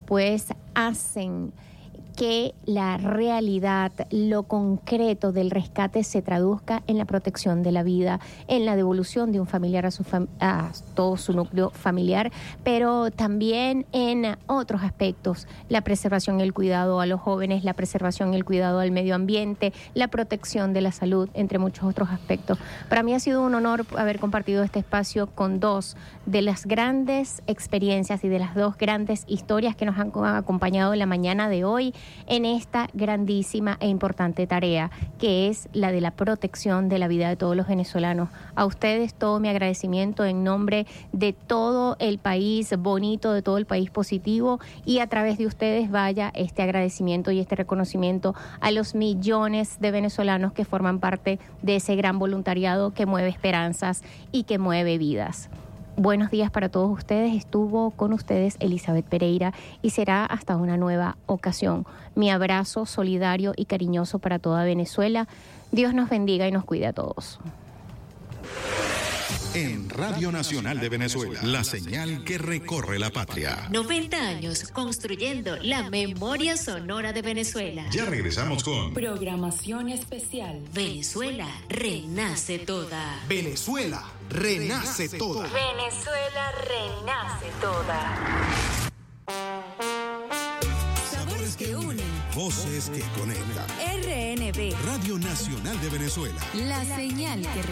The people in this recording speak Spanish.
pues hacen que la realidad, lo concreto del rescate se traduzca en la protección de la vida, en la devolución de un familiar a todo su núcleo familiar, pero también en otros aspectos, la preservación y el cuidado a los jóvenes, la preservación y el cuidado al medio ambiente, la protección de la salud, entre muchos otros aspectos. Para mí ha sido un honor haber compartido este espacio con dos de las grandes experiencias y de las dos grandes historias que nos han acompañado en la mañana de hoy en esta grandísima e importante tarea que es la de la protección de la vida de todos los venezolanos. A ustedes todo mi agradecimiento en nombre de todo el país bonito, de todo el país positivo, y a través de ustedes vaya este agradecimiento y este reconocimiento a los millones de venezolanos que forman parte de ese gran voluntariado que mueve esperanzas y que mueve vidas. Buenos días para todos ustedes. Estuvo con ustedes Elizabeth Pereira y será hasta una nueva ocasión. Mi abrazo solidario y cariñoso para toda Venezuela. Dios nos bendiga y nos cuide a todos. En Radio Nacional de Venezuela, la señal que recorre la patria. 90 años construyendo la memoria sonora de Venezuela. Ya regresamos con programación especial. Venezuela renace toda. Venezuela renace toda. Venezuela renace toda. Sabores que unen. Voces que conectan. RNB. Radio Nacional de Venezuela. La señal que